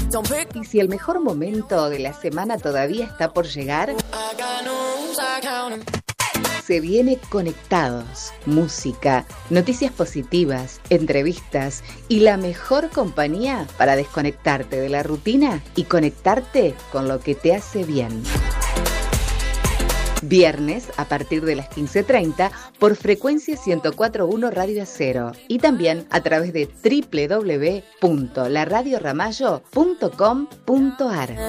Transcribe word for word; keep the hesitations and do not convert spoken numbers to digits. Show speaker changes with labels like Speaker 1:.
Speaker 1: Y si el mejor momento de la semana todavía está por llegar, se viene Conectados, música, noticias positivas, entrevistas y la mejor compañía para desconectarte de la rutina y conectarte con lo que te hace bien. Viernes a partir de las quince treinta por frecuencia ciento cuatro punto uno Radio Acero y también a través de doble u doble u doble u punto la radio ramallo punto com punto a r.